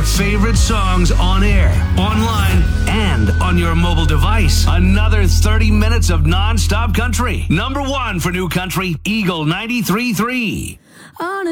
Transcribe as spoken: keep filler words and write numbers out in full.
your favorite songs on air, online, and on your mobile device. Another thirty minutes of non-stop country. Number one for new country, Eagle ninety-three point three. On